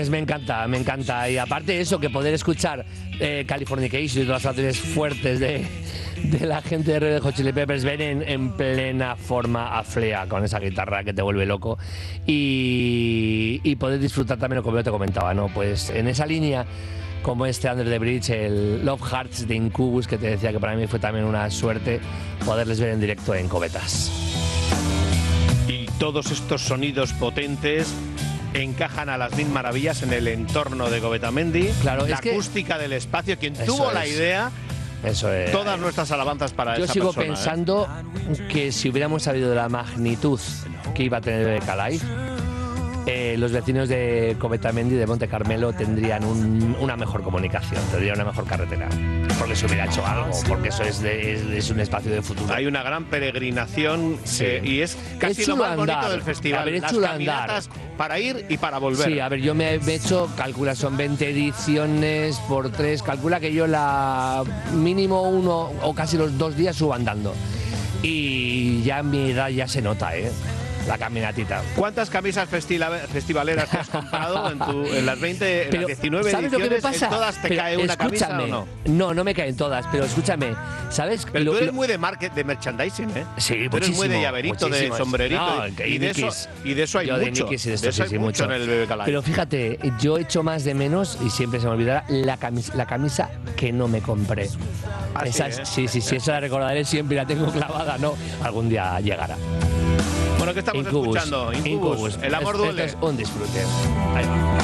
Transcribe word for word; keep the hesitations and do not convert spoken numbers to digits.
Pues me encanta, me encanta. Y aparte de eso, que poder escuchar eh, Californication y todas las canciones fuertes de, de la gente de Red Hot Chili Peppers, ven en, en plena forma a Flea con esa guitarra que te vuelve loco. Y, y poder disfrutar también lo que yo te comentaba, ¿no? Pues en esa línea, como este Under the Bridge, el Love Hearts de Incubus, que te decía que para mí fue también una suerte poderles ver en directo en Covetas. Y todos estos sonidos potentes encajan a las mil maravillas en el entorno de Covetamendi. Claro, la es que acústica del espacio, quien Eso tuvo es. la idea. Eso es. Todas nuestras alabanzas para Yo esa sigo persona, pensando ¿eh? que si hubiéramos sabido de la magnitud que iba a tener Calais, eh, los vecinos de Covetamendi, de Monte Carmelo, tendrían un, una mejor comunicación, tendrían una mejor carretera. Porque se hubiera hecho algo, porque eso es, de, es, es un espacio de futuro. Hay una gran peregrinación Sí. eh, y es casi Es lo chulo más bonito andar. del festival. A ver, es las chulo caminatas para ir y para volver. Sí, a ver, yo me he hecho, calcula, son veinte ediciones por tres, calcula que yo la mínimo uno o casi los dos días subo andando. Y ya mi edad ya se nota, ¿eh? La caminatita. ¿Cuántas camisas festila- festivaleras te has comprado en, tu, en las veinte, en Pero, las diecinueve ¿sabes lo ediciones? que me pasa? ¿En todas te Pero cae una camisa escúchame, o no? No, no me caen todas, pero escúchame, ¿sabes? Pero Lo- tú eres lo- muy de market, de merchandising, ¿eh? Sí, tú eres muy de muchísimo, llaverito, de muchísimo. sombrerito. No, y, y de eso, Nikis. y de eso hay Yo de mucho. Nikis y de de esto eso sí, hay sí, mucho mucho. en el Bebe Calais. Pero fíjate, yo echo más de menos, y siempre se me olvidará, la camisa, la camisa que no me compré. Ah, sí, Esa, ¿eh? sí, sí, sí, esa la recordaré siempre y la tengo clavada, ¿no? Algún día llegará. Bueno, ¿qué estamos Incubus, escuchando? Incubus. Incubus. El amor Esto duele. es un disfrute. Ahí va.